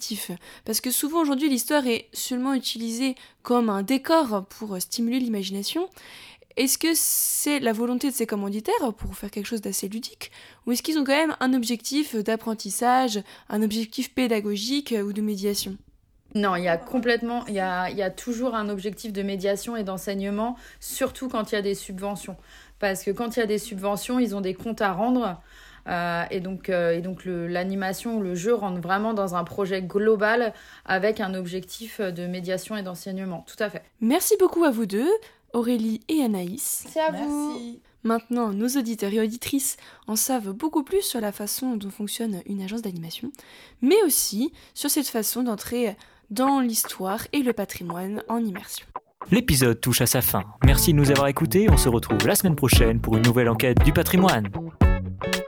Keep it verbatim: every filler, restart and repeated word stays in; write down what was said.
objectif ? Parce que souvent aujourd'hui l'histoire est seulement utilisée comme un décor pour stimuler l'imagination. Est-ce que c'est la volonté de ces commanditaires pour faire quelque chose d'assez ludique, ou est-ce qu'ils ont quand même un objectif d'apprentissage, un objectif pédagogique ou de médiation ? Non, il y a complètement, il y a, il y a toujours un objectif de médiation et d'enseignement, surtout quand il y a des subventions. Parce que quand il y a des subventions, ils ont des comptes à rendre. Euh, et donc, euh, et donc le, l'animation ou le jeu rentre vraiment dans un projet global avec un objectif de médiation et d'enseignement. Tout à fait. Merci beaucoup à vous deux, Aurélie et Anaïs. C'est à vous. Merci. Maintenant, nos auditeurs et auditrices en savent beaucoup plus sur la façon dont fonctionne une agence d'animation, mais aussi sur cette façon d'entrer dans l'histoire et le patrimoine en immersion. L'épisode touche à sa fin. Merci de nous avoir écoutés. On se retrouve la semaine prochaine pour une nouvelle enquête du patrimoine.